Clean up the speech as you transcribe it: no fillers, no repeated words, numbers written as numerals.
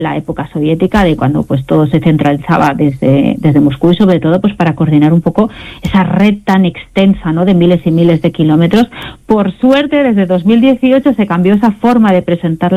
la época soviética, de cuando pues todo se centralizaba desde Moscú, y sobre todo pues para coordinar un poco esa red tan extensa, ¿no?, de miles y miles de kilómetros. Por suerte, desde 2018 se cambió esa forma de presentar